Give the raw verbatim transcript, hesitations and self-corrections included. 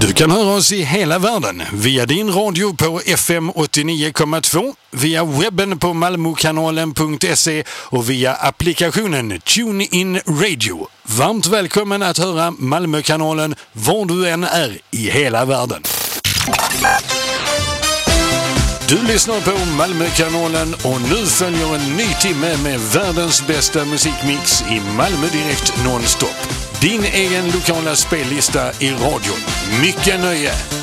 Du kan höra oss i hela världen via din radio på F M åttionio komma två, via webben på malmokanalen punkt se och via applikationen TuneIn Radio. Varmt välkommen att höra Malmökanalen var du än är i hela världen. Du lyssnar på Malmökanalen och nu följer en ny timme med världens bästa musikmix i Malmö direkt nonstop. Din egen lokala spellista i radion. Mycket nöje!